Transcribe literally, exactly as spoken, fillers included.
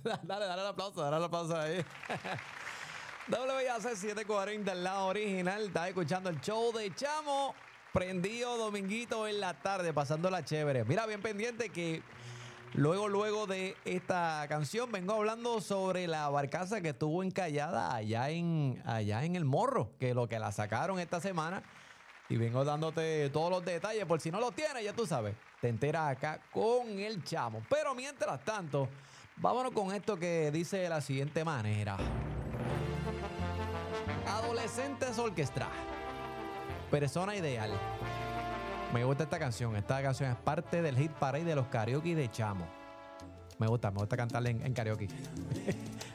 Dale, dale el aplauso, dale el aplauso ahí. W A C setecientos cuarenta, el lado original. Estás escuchando el show de Chamo. Prendido dominguito en la tarde, pasándola chévere. Mira, bien pendiente que luego, luego de esta canción vengo hablando sobre la barcaza que estuvo encallada allá en, allá en El Morro, que lo que la sacaron esta semana. Y vengo dándote todos los detalles, por si no los tienes, ya tú sabes, te enteras acá con el Chamo. Pero mientras tanto, vámonos con esto que dice de la siguiente manera. Adolescentes Orquestra. Persona ideal. Me gusta esta canción. Esta canción es parte del hit parade de los karaoke de Chamo. Me gusta, me gusta cantarla en, en karaoke.